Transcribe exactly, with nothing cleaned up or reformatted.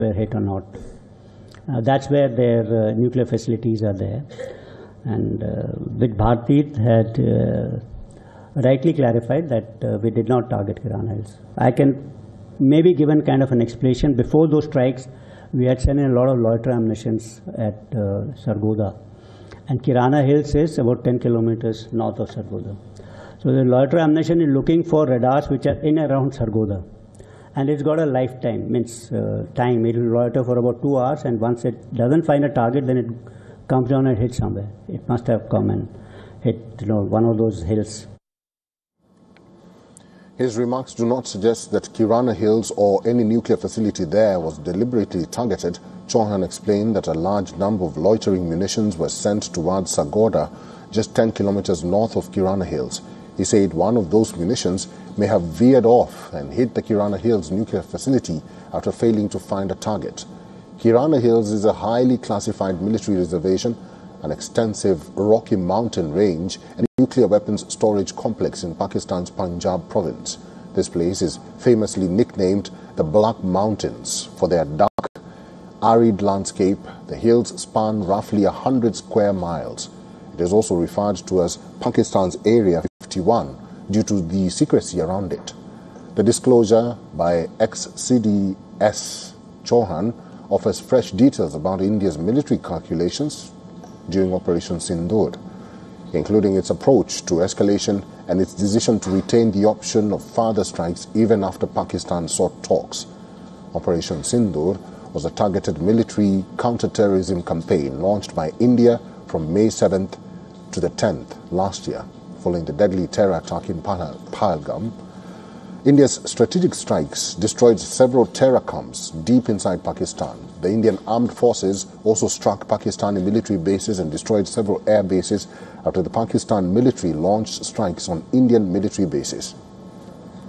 were hit or not. Uh, that's where their uh, nuclear facilities are there. And uh, with Bharti had uh, rightly clarified that uh, we did not target Kirana Hills. I can maybe given kind of an explanation. Before those strikes, we had sent in a lot of loiter ammunitions at uh, Sargodha. And Kirana Hills is about ten kilometers north of Sargodha. So the loiter ammunition is looking for radars which are in around Sargodha. And it's got a lifetime, means uh, time. It will loiter for about two hours, and once it doesn't find a target, then it comes down and hits somewhere. It must have come and hit, you know, one of those hills. His remarks do not suggest that Kirana Hills or any nuclear facility there was deliberately targeted. Chauhan explained that a large number of loitering munitions were sent towards Sargodha, just ten kilometers north of Kirana Hills. He said one of those munitions may have veered off and hit the Kirana Hills nuclear facility after failing to find a target. Kirana Hills is a highly classified military reservation, an extensive rocky mountain range, and a nuclear weapons storage complex in Pakistan's Punjab province. This place is famously nicknamed the Black Mountains for their dark, arid landscape. The hills span roughly one hundred square miles. It is also referred to as Pakistan's Area fifty-one due to the secrecy around it. The disclosure by ex-C D S Chauhan offers fresh details about India's military calculations during Operation Sindoor, including its approach to escalation and its decision to retain the option of further strikes even after Pakistan sought talks. Operation Sindoor was a targeted military counter-terrorism campaign launched by India from May seventh to the tenth last year, following the deadly terror attack in Pahalgam. India's strategic strikes destroyed several terror camps deep inside Pakistan. The Indian armed forces also struck Pakistani military bases and destroyed several air bases after the Pakistan military launched strikes on Indian military bases.